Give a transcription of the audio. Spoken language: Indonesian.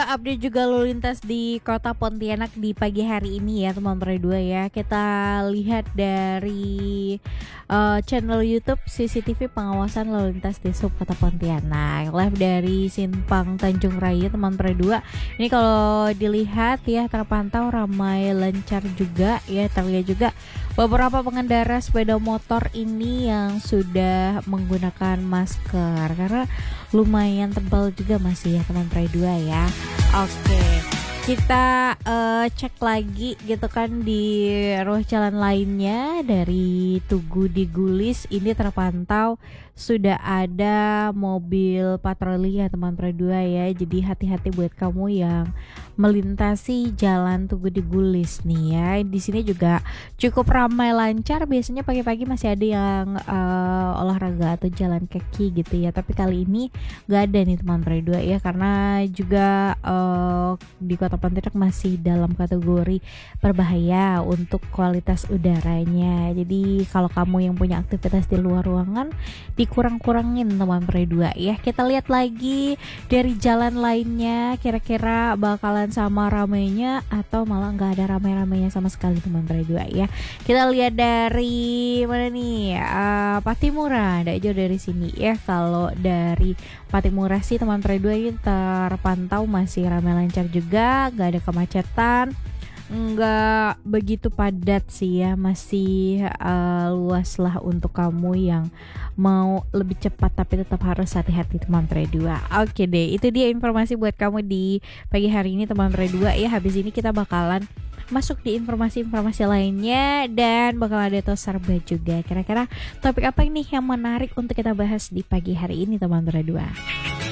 Update juga lalu lintas di kota Pontianak di pagi hari ini ya teman-teman dua ya. Kita lihat dari channel YouTube CCTV pengawasan lalu lintas di sub kota Pontianak. Live dari Simpang Tanjung Raya teman-teman dua. Ini kalau dilihat ya terpantau ramai lancar juga ya, terlihat juga beberapa pengendara sepeda motor ini yang sudah menggunakan masker karena lumayan tebal juga masih ya teman-teman dua ya. Oke, kita cek lagi gitu kan di ruas jalan lainnya dari Tugu di Gulis ini terpantau sudah ada mobil patroli ya teman-teman dua ya. Jadi hati-hati buat kamu yang melintasi jalan Tugu di Gulis nih ya. Di sini juga cukup ramai lancar. Biasanya pagi-pagi masih ada yang olahraga atau jalan kaki gitu ya. Tapi kali ini gak ada nih teman-teman dua ya, karena juga di Kota Pontianak masih dalam kategori berbahaya untuk kualitas udaranya. Jadi kalau kamu yang punya aktivitas di luar ruangan dikurang-kurangin teman-teman dua ya. Kita lihat lagi dari jalan lainnya kira-kira bakalan sama ramainya atau malah nggak ada ramai-ramainya sama sekali teman-teman dua ya. Kita lihat dari mana nih, Patimura, tidak jauh dari sini ya. Kalau dari Patimura sih teman-teman dua ini terpantau masih ramai lancar juga, nggak ada kemacetan, nggak begitu padat sih ya, masih luas lah untuk kamu yang mau lebih cepat tapi tetap harus hati-hati teman-teman dua. Oke deh, itu dia informasi buat kamu di pagi hari ini teman-teman dua ya. Habis ini kita bakalan masuk di informasi-informasi lainnya dan bakal ada Tosarba juga. Kira-kira topik apa nih yang menarik untuk kita bahas di pagi hari ini teman-teman dua?